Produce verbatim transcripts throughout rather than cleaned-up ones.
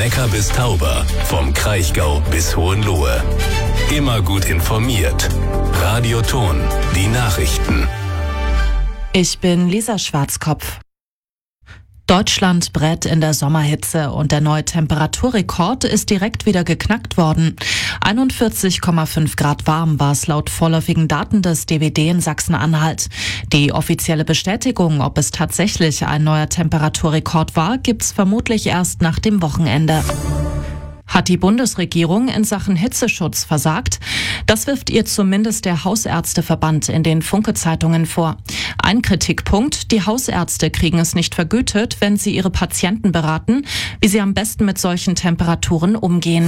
Neckar bis Tauber, vom Kraichgau bis Hohenlohe. Immer gut informiert. Radio Ton, die Nachrichten. Ich bin Lisa Schwarzkopf. Deutschland brät in der Sommerhitze und der neue Temperaturrekord ist direkt wieder geknackt worden. einundvierzig Komma fünf Grad warm war es laut vorläufigen Daten des D W D in Sachsen-Anhalt. Die offizielle Bestätigung, ob es tatsächlich ein neuer Temperaturrekord war, gibt's vermutlich erst nach dem Wochenende. Hat die Bundesregierung in Sachen Hitzeschutz versagt? Das wirft ihr zumindest der Hausärzteverband in den Funke-Zeitungen vor. Ein Kritikpunkt: Die Hausärzte kriegen es nicht vergütet, wenn sie ihre Patienten beraten, wie sie am besten mit solchen Temperaturen umgehen.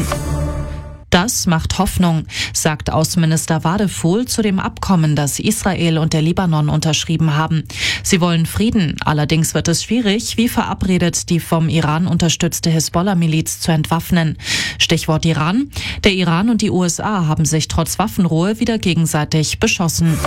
Das macht Hoffnung, sagt Außenminister Wadefuhl zu dem Abkommen, das Israel und der Libanon unterschrieben haben. Sie wollen Frieden, allerdings wird es schwierig, wie verabredet die vom Iran unterstützte Hisbollah-Miliz zu entwaffnen. Stichwort Iran. Der Iran und die U S A haben sich trotz Waffenruhe wieder gegenseitig beschossen.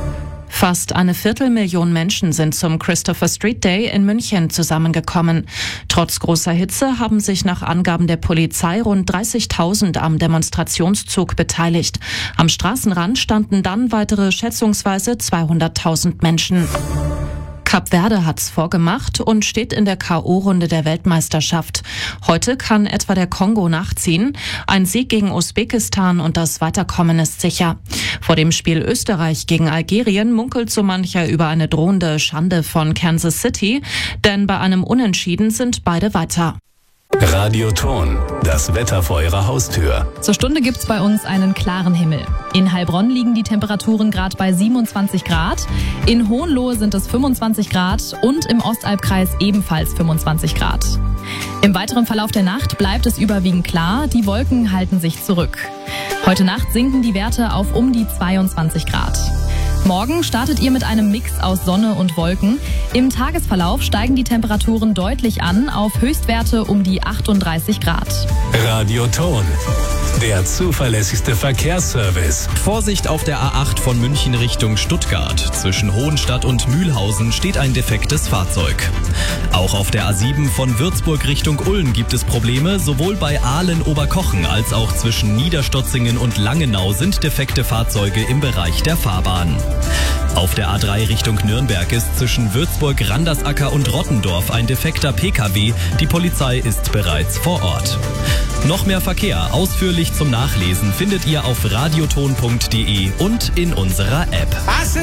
Fast eine Viertelmillion Menschen sind zum Christopher Street Day in München zusammengekommen. Trotz großer Hitze haben sich nach Angaben der Polizei rund dreißigtausend am Demonstrationszug beteiligt. Am Straßenrand standen dann weitere schätzungsweise zweihunderttausend Menschen. Kap Verde hat's vorgemacht und steht in der K O-Runde der Weltmeisterschaft. Heute kann etwa der Kongo nachziehen. Ein Sieg gegen Usbekistan und das Weiterkommen ist sicher. Vor dem Spiel Österreich gegen Algerien munkelt so mancher über eine drohende Schande von Kansas City, denn bei einem Unentschieden sind beide weiter. Radio Ton, das Wetter vor Ihrer Haustür. Zur Stunde gibt's bei uns einen klaren Himmel. In Heilbronn liegen die Temperaturen gerade bei siebenundzwanzig Grad, in Hohenlohe sind es fünfundzwanzig Grad und im Ostalbkreis ebenfalls fünfundzwanzig Grad. Im weiteren Verlauf der Nacht bleibt es überwiegend klar, die Wolken halten sich zurück. Heute Nacht sinken die Werte auf um die zweiundzwanzig Grad. Morgen startet ihr mit einem Mix aus Sonne und Wolken. Im Tagesverlauf steigen die Temperaturen deutlich an auf Höchstwerte um die achtunddreißig Grad. Radio Ton, der zuverlässigste Verkehrsservice. Vorsicht auf der A acht von München Richtung Stuttgart. Zwischen Hohenstadt und Mühlhausen steht ein defektes Fahrzeug. Auch auf der A sieben von Würzburg Richtung Ulm gibt es Probleme. Sowohl bei Aalen-Oberkochen als auch zwischen Niederstotzingen und Langenau sind defekte Fahrzeuge im Bereich der Fahrbahn. Auf der A drei Richtung Nürnberg ist zwischen Würzburg, Randersacker und Rottendorf ein defekter P K W. Die Polizei ist bereits vor Ort. Noch mehr Verkehr ausführlich zum Nachlesen findet ihr auf radioton punkt de und in unserer App.